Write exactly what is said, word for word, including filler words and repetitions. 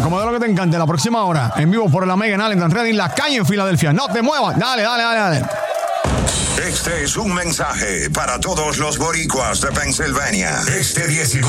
como de lo que te encante, la próxima hora, en vivo por la Mega en Allentown Reading, la calle en Filadelfia. No te muevas. Dale, dale, dale, dale. Este es un mensaje para todos los boricuas de Pensilvania. Este diecinueve